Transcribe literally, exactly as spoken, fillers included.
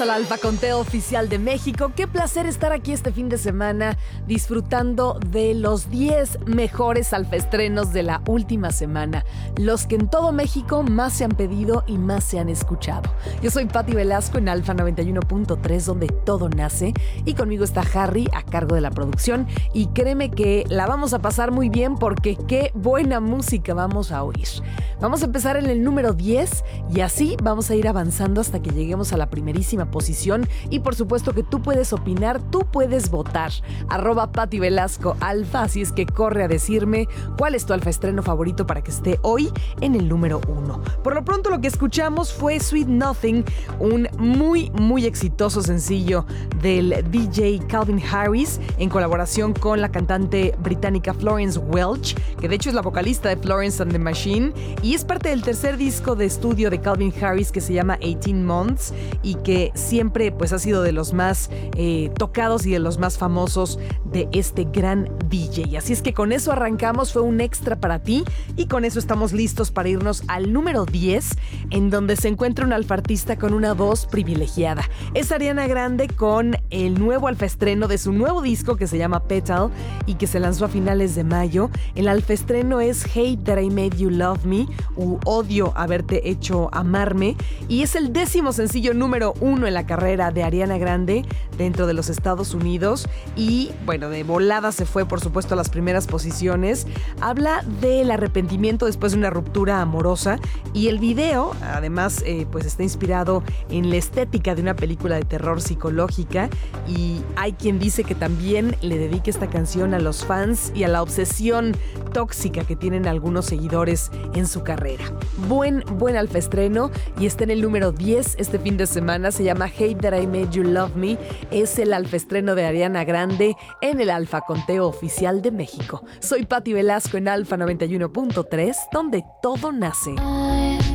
al Alfa Conteo Oficial de México. Qué placer estar aquí este fin de semana disfrutando de los diez mejores alfaestrenos de la última semana, los que en todo México más se han pedido y más se han escuchado. Yo soy Pati Velasco en Alfa noventa y uno punto tres, donde todo nace, y conmigo está Harry a cargo de la producción, y créeme que la vamos a pasar muy bien porque qué buena música vamos a oír. Vamos a empezar en el número diez y así vamos a ir avanzando hasta que lleguemos a la primerísima posición. Y por supuesto que tú puedes opinar, tú puedes votar. Arroba Pati Velasco Alfa, así es que corre a decirme cuál es tu alfaestreno favorito para que esté hoy en el número uno. Por lo pronto lo que escuchamos fue Sweet Nothing, un muy muy exitoso sencillo del D J Calvin Harris en colaboración con la cantante británica Florence Welch, que de hecho es la vocalista de Florence and the Machine, y es parte del tercer disco de estudio de Calvin Harris que se llama eighteen months y que siempre pues ha sido de los más eh, tocados y de los más famosos de este gran D J. Así es que con eso arrancamos, fue un extra para ti, y con eso estamos listos para irnos al número diez, en donde se encuentra un alfartista con una voz privilegiada. Es Ariana Grande con el nuevo alfaestreno de su nuevo disco que se llama Petal y que se lanzó a finales de mayo. El alfaestreno es Hate That I Made You Love Me, u Odio Haberte Hecho Amarme, y es el décimo sencillo número uno en la carrera de Ariana Grande dentro de los Estados Unidos, y bueno, de volada se fue por supuesto a las primeras posiciones. Habla del arrepentimiento después de una ruptura amorosa, y el video además eh, pues está inspirado en la estética de una película de terror psicológica, y hay quien dice que también le dedique esta canción a los fans y a la obsesión tóxica que tienen algunos seguidores en su carrera. Buen, buen alfaestreno, y está en el número diez este fin de semana. Se llama Hate That I Made You Love Me. Es el alfaestreno de Ariana Grande en el Alfa Conteo Oficial de México. Soy Pati Velasco en Alfa noventa y uno punto tres, donde todo nace.